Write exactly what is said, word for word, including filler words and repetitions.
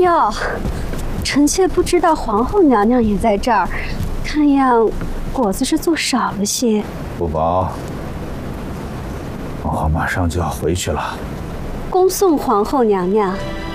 哟，臣妾不知道皇后娘娘也在这儿，看样果子是做少了些。 不妨，皇后马上就要回去了。 恭送皇后娘娘。